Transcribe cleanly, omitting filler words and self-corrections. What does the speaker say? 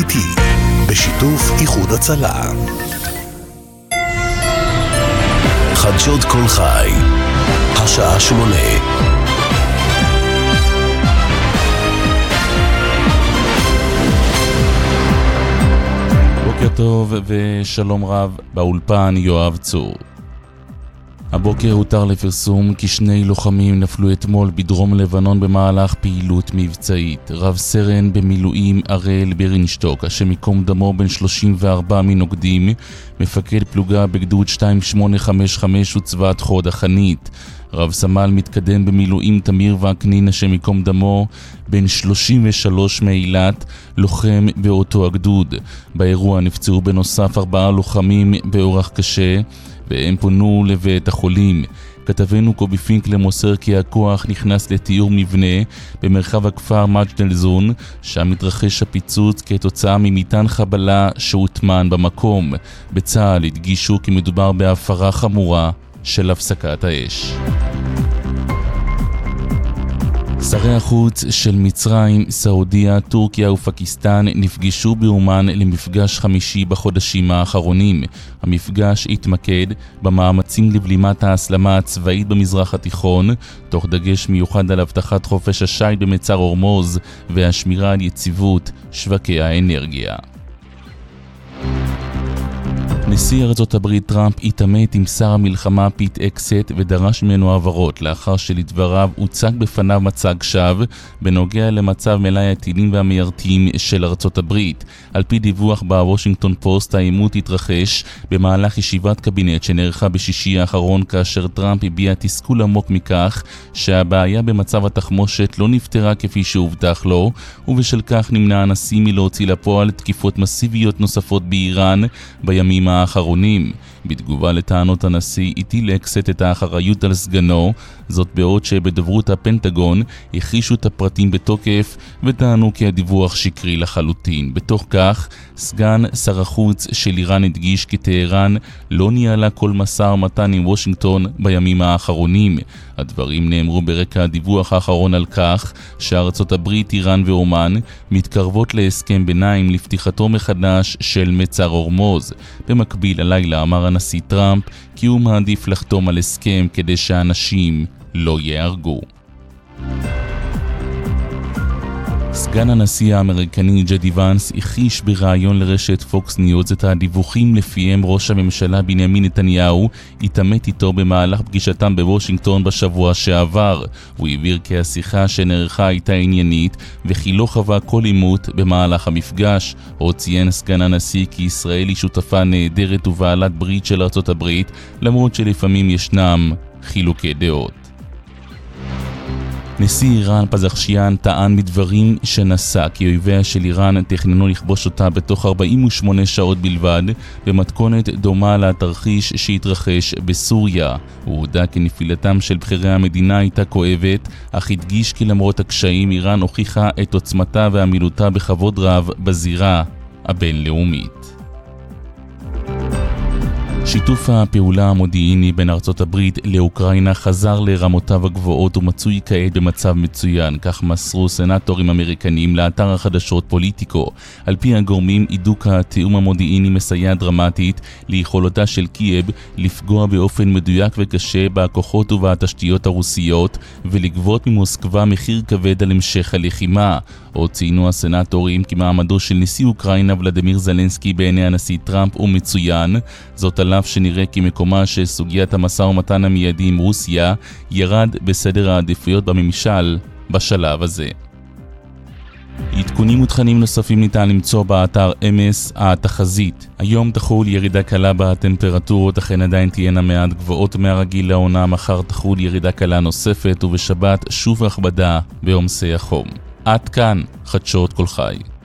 איתי, בשיתוף איחוד הצלה. חדשות כל חי, השעה 8. בוקר טוב ושלום רב, באולפן יואב צור. הבוקר הותר לפרסום כי 2 לוחמים נפלו אתמול בדרום לבנון במהלך פעילות מבצעית. רב סרן במילואים אראל ברנשטוק, השם ייקום דמו, בן 34 מנוקדים, מפקד פלוגה בגדוד 2855 וצבאת חוד החנית. רב סמל מתקדם במילואים תמיר וקנין, השם ייקום דמו, בן 33 מאילת, לוחם באותו הגדוד. באירוע נפצעו בנוסף 4 לוחמים באורח קשה, והם פונו לבית החולים. כתבנו קובי פינקלר מוסר כי הכוח נכנס לתיאור מבנה במרחב הכפר מג'דל זון, שם מתרחש הפיצוץ כתוצאה ממטען חבלה שהוטמן במקום. בצה"ל הדגישו כי מדובר בהפרה חמורה של הפסקת האש. שרי החוץ של מצרים, סעודיה, טורקיה ופקיסטן נפגשו באומן למפגש חמישי בחודשים האחרונים. המפגש התמקד במאמצים לבלימת ההסלמה הצבאית במזרח התיכון, תוך דגש מיוחד על הבטחת חופש השייט במצר הורמוז והשמירה על יציבות שווקי האנרגיה. נשיא ארצות הברית טראמפ התעמת עם שר המלחמה פיט אקסט ודרש ממנו הבהרות, לאחר שלדבריו הוצג בפניו מצג שווא בנוגע למצב מלאי הטילים והמיירטים של ארצות הברית. על פי דיווח בוושינגטון פוסט, העימות התרחש במהלך ישיבת קבינט שנערכה בשישי האחרון, כאשר טראמפ הביע תסכול עמוק מכך שהבעיה במצב התחמושת לא נפתרה כפי שהובטח לו, ובשל כך נמנע הנשיא מלהוציא לפועל תקיפות מסיביות נוספות באיראן בימים האחרונים. בתגובה לטענות הנשיא הטיל אקסט את האחריות על סגנו, זאת בעוד שבדוברות הפנטגון הכחישו את הפרטים בתוקף וטענו כי הדיווח שקרי לחלוטין. בתוך כך, סגן שר החוץ של איראן הדגיש כי טהרן לא ניהלה כל משא ומתן עם וושינגטון בימים האחרונים. הדברים נאמרו ברקע הדיווח האחרון על כך שארצות הברית, איראן ואומן מתקרבות להסכם ביניים לפתיחתו מחדש של מצר הורמוז. במקביל הלילה אמר הנשיא טראמפ כי הוא מעדיף לחתום על הסכם כדי שהאנשים לא יהרגו. סגן הנשיא האמריקני ג'די ואנס הכחיש בראיון לרשת פוקס ניוז את הדיווחים לפיהם ראש הממשלה בנימין נתניהו התעמת איתו במהלך פגישתם בוושינגטון בשבוע שעבר. הוא הבהיר כי השיחה שנערכה הייתה עניינית וכי לא חווה כל עימות במהלך המפגש. עוד ציין סגן הנשיא כי ישראל היא שותפה נהדרת ובעלת ברית של ארצות הברית, למרות שלפעמים ישנם חילוקי דעות. נשיא איראן פזכשיאן טען בדברים שנשא כי אויביה של איראן תכננו לכבוש אותה בתוך 48 שעות בלבד, במתכונת דומה לתרחיש שהתרחש בסוריה. הוא הודע כי נפילתם של בכירי המדינה הייתה כואבת, אך הדגיש כי למרות הקשיים איראן הוכיחה את עוצמתה ועמילותה בכבוד רב בזירה הבינלאומית. שיתוף הפעולה המודיעיני בין ארצות הברית לאוקראינה חזר לרמותיו הגבוהות ומצוי כעת במצב מצוין, כך מסרו סנטורים אמריקנים לאתר החדשות פוליטיקו. על פי הגורמים, הידוק התיאום המודיעיני מסייע דרמטית ליכולתה של קייב לפגוע באופן מדויק וקשה בכוחות ובתשתיות הרוסיות ולגבות ממוסקבה מחיר כבד על המשך הלחימה. עוד ציינו הסנטורים כי מעמדו של נשיא אוקראינה ולדימיר זלנסקי בעיני הנשיא טראמפ הוא מצוין, זאת על אף שנראה כי מקומה של סוגיית המשא ומתן המיידי עם רוסיה ירד בסדר העדיפויות בממשל בשלב הזה. עדכונים ותכנים נוספים ניתן למצוא באתר אמס התחזית. היום תחול ירידה קלה בטמפרטורות, אכן עדיין תהיינה מעט גבוהות מהרגיל לעונה. מחר תחול ירידה קלה נוספת ובשבת שוב הכבדה בעומסי החום. עד כאן חדשות כל חי.